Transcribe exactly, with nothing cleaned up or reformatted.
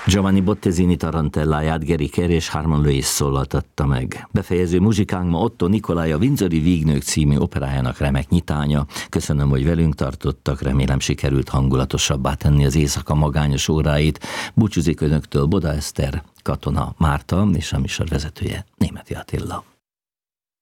Giovanni Bottesini tarantelláját Geri Kerr és Harmon Lewis szólaltatta meg. Befejező muzsikánk ma Otto Nikolaj a Windsori Vígnők című operájának remek nyitánya. Köszönöm, hogy velünk tartottak, remélem sikerült hangulatosabbá tenni az éjszaka magányos óráit. Búcsúzik önöktől Boda Eszter, Katona Márta és a műsor vezetője Németi Attila.